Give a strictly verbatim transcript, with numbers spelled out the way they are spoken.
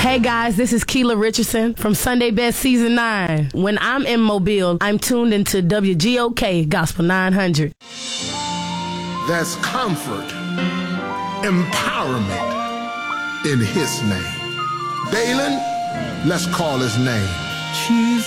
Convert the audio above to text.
Hey guys, this is Keela Richardson from Sunday Best Season nine. When I'm in Mobile, I'm tuned into W G O K Gospel nine hundred. There's comfort, empowerment in his name. Dalen, let's call his name. Jesus.